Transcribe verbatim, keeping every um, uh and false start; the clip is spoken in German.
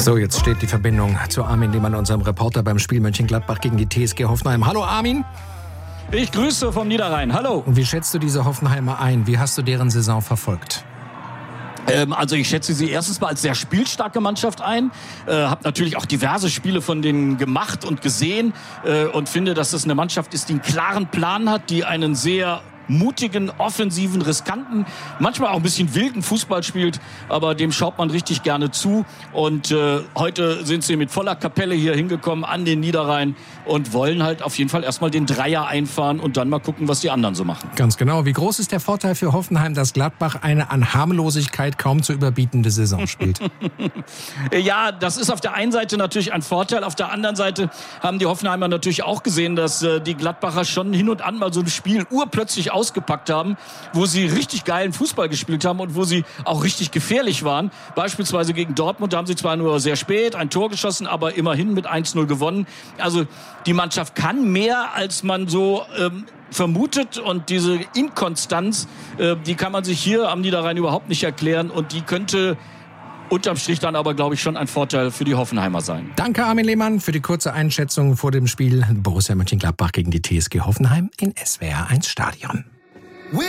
So, jetzt steht die Verbindung zu Armin Lehmann, unserem Reporter beim Spiel Mönchengladbach gegen die T S G Hoffenheim. Hallo Armin. Ich grüße vom Niederrhein. Hallo. Und wie schätzt du diese Hoffenheimer ein? Wie hast du deren Saison verfolgt? Ähm, also ich schätze sie erstens mal als sehr spielstarke Mannschaft ein, äh, habe natürlich auch diverse Spiele von denen gemacht und gesehen äh, und finde, dass das eine Mannschaft ist, die einen klaren Plan hat, die einen sehr mutigen, offensiven, riskanten, manchmal auch ein bisschen wilden Fußball spielt, aber dem schaut man richtig gerne zu. Und äh, heute sind sie mit voller Kapelle hier hingekommen an den Niederrhein und wollen halt auf jeden Fall erstmal den Dreier einfahren und dann mal gucken, was die anderen so machen. Ganz genau. Wie groß ist der Vorteil für Hoffenheim, dass Gladbach eine an Harmlosigkeit kaum zu überbietende Saison spielt? Ja, das ist auf der einen Seite natürlich ein Vorteil. Auf der anderen Seite haben die Hoffenheimer natürlich auch gesehen, dass äh, die Gladbacher schon hin und an mal so ein Spiel urplötzlich ausgepackt haben, wo sie richtig geilen Fußball gespielt haben und wo sie auch richtig gefährlich waren. Beispielsweise gegen Dortmund, da haben sie zwar nur sehr spät ein Tor geschossen, aber immerhin mit eins null gewonnen. Also die Mannschaft kann mehr, als man so ähm, vermutet, und diese Inkonstanz, äh, die kann man sich hier am Niederrhein überhaupt nicht erklären, und die könnte unterm Strich dann aber, glaube ich, schon ein Vorteil für die Hoffenheimer sein. Danke, Armin Lehmann, für die kurze Einschätzung vor dem Spiel Borussia Mönchengladbach gegen die T S G Hoffenheim in S W R eins Stadion.